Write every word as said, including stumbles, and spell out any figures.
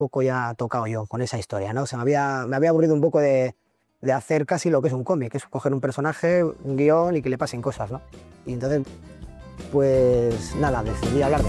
poco ya tocado yo con esa historia, ¿no? O sea, me había, me había aburrido un poco de, de hacer casi lo que es un cómic, que es coger un personaje, un guión y que le pasen cosas, ¿no? Y entonces, pues nada, decidí hablar de